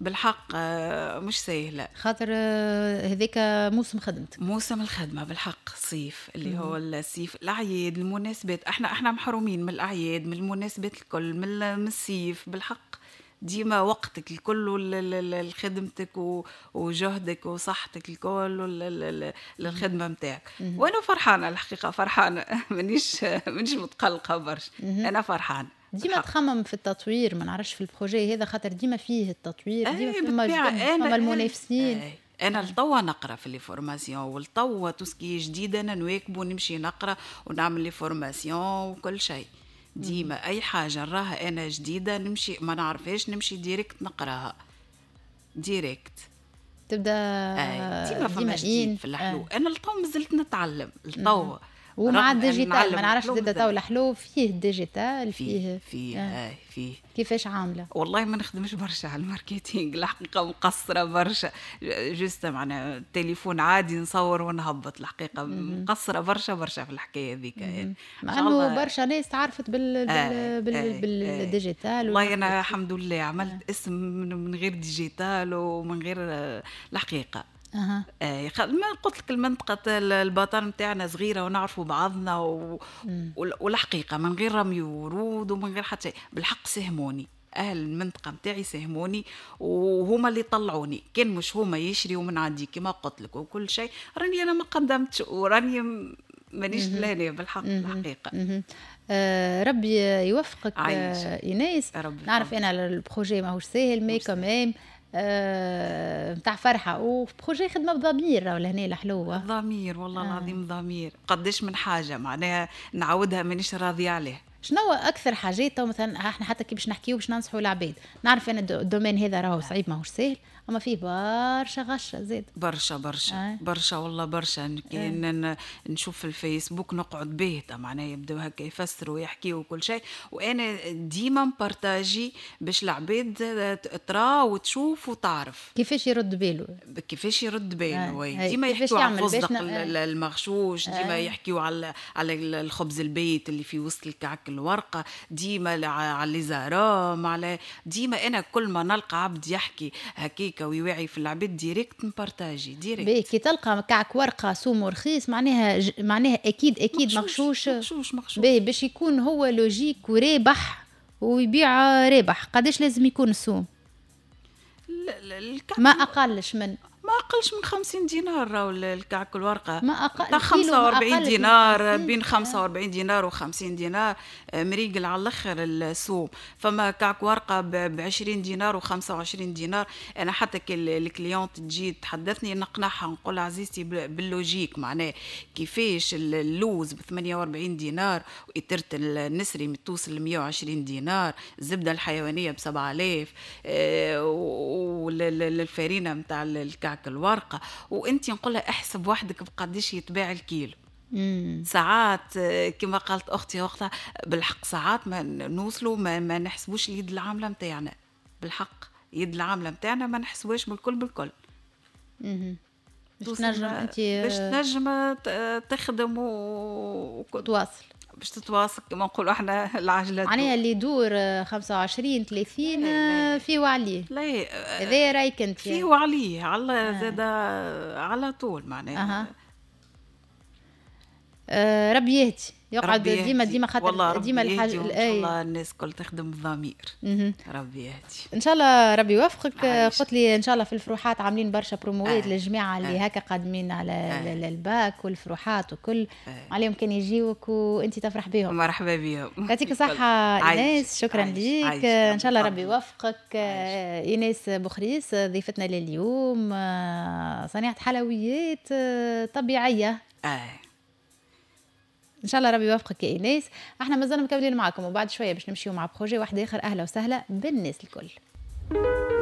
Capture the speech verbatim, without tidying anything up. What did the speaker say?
بالحق آه، مش سهلة، خاطر آه، هذيك موسم خدمتك. موسم الخدمة بالحق صيف اللي هو مم. الصيف، الأعياد، المناسبات، احنا احنا محرومين من الأعياد، من المناسبات الكل، من ال- من الصيف بالحق. ديما وقتك الكل لخدمتك وجهدك وصحتك الكل للخدمة متاعك. وأنا فرحانة الحقيقة، فرحانة مانيش مانيش متقلقة برشا، أنا فرحانة ديما بالحق. تخمم في التطوير، ما نعرفش في البروجي هذا خاطر ديما فيه التطوير، ديما اي فما بالطبيعة جدد، انا فما اي المنافسين. اي انا لتوا نقرا في لي فورماسيون، ولتوا توسكي جديد انا نواكب ونمشي نقرا ونعمل لي فورماسيون وكل شيء. ديما اي حاجه نراها انا جديده نمشي ما نعرفهاش نمشي ديريكت نقراها ديريكت. تبدا اي ديما فما جديد إن في الحلو. آه. انا لتوا مازلت نتعلم لتوا، ومع رغم ان الديجيتال نعلم ما نعرفش الحلو زاد تو مازلت الحلو فيه الديجيتال فيه فيه فيه آه. اي فيه. كيفاش عامله؟ والله ما نخدمش برشا على الماركتينج الحقيقه، مقصره برشا، جوست معناها التليفون عادي نصور ونهبط الحقيقه، مقصره برشا برشا في الحكايه هذيك يعني. مع ان شاء انه الله. برشا ناس تعرفت بال آه بال بال آه آه. بالديجيتال والله انا والماركتينج. الحمد لله عملت آه. اسم من من غير ديجيتال ومن غير آه، الحقيقه. اها آه ما قلت لك المنطقة البطن متاعنا صغيرة ونعرفوا بعضنا و... والحقيقة من غير رمي ورود ومن غير حتى شيء، بالحق ساهموني أهل المنطقة متاعي، ساهموني وهما اللي طلعوني. كان مش هما يشريوا من عندي كما قلت لك وكل شيء، راني أنا ما قدمتش وراني مانيش لهنا بالحق الحقيقة. آه ربي يوفقك عايش. آه إيناس. نعرف أنا البروجي ماهوش ساهل مي كمان آه متاع فرحة وبروجي خدمة بضمير ولا هنا الحلوة ضمير والله آه. العظيم ضمير قديش من حاجة معناها نعودها مانيش راضية عليه. شنو اكثر حاجات مثلا احنا حتى كي باش نحكيو باش ننصحوا العباد، نعرف ان الدومين هذا راهو صعيب ماهوش سهل اما فيه برشا غشه زاد برشا برشا آه. برشا والله برشا. كان آه. نشوف في الفيسبوك نقعد باهته معناها يبداو هكا يفسروا ويحكيوا وكل شيء، وانا ديما مبارتاجي باش العباد ترى وتشوف وتعرف كيفاش يرد باله كيفاش يرد باله. آه. ديما يحكيوا على الفستق آه. المغشوش، ديما آه. يحكيوا على على الخبز البيت اللي في وسط الكعك الورقه، ديما على الليزارام، على ديما انا كل ما نلقى عبد يحكي هكيك ويوعي في العباد ديريكت نبارتاجي ديريكت. بيه كي تلقى كعك ورقه سوم ورخيص معناها ج... معناها اكيد اكيد مغشوش مغشوش مغشوش بيه باش يكون هو لوجيك ورابح ويبيع رابح. قداش لازم يكون السوم؟ ما اقلش من ما أقلش من خمسين دينار راهو الكعك الورقة، ما أقل خمسة وأربعين دينار، بين خمسة وأربعين دينار وخمسين دينار مريقل على الآخر السوم. فما كعك ورقة بعشرين دينار وخمسة وعشرين دينار. أنا حتى كي الكليونت تجي تحدثني نقنعها نقول عزيزتي باللوجيك معناه كيفاش اللوز بثمانية وأربعين دينار وإترة النسري متوصل لمية وعشرين دينار، الزبدة الحيوانية بسبعة آلاف، والفارينة متاع الكعك الورقة، وانتي نقولها احسب وحدك بقديش يتباع الكيلو. مم. ساعات كما قالت اختي وقتها بالحق ساعات ما نوصلوا ما, ما نحسبوش اليد العامله متاعنا، بالحق يد العامله متاعنا ما نحسبوش بالكل بالكل. امم باش تنجم انت باش تنجم تخدم وتواصل باش تتواصل كما نقولوا احنا العجله معناها اللي يدور خمسة وعشرين ثلاثين فيه وعليه. لا هذا رايك انت فيه وعليه على آه. زاد على طول معناها أه. آه ربي يهدي يقعد ديما ديما خاطر ديما الحاجه ان شاء الله الناس كل تخدم بضمير. ربي يهدي ان شاء الله ربي يوفقك. قلت لي ان شاء الله في الفروحات عاملين برشا بروموات آه. للجماعه اللي آه. هكا قادمين على آه. الباك والفروحات وكل آه. عليهم كان يجيوك وانت تفرح بهم. مرحبا بهم. يعطيك صحه ايناس، شكرا ليك. ان شاء الله ربي يوفقك. ايناس بوخريس ضيفتنا لليوم، صنيعه حلويات طبيعيه. اه ان شاء الله ربي يوفقك يا ايناس. احنا مازلنا مكملين معكم وبعد شويه باش نمشيو مع بروجي واحد اخر. اهلا وسهلا بالناس الكل.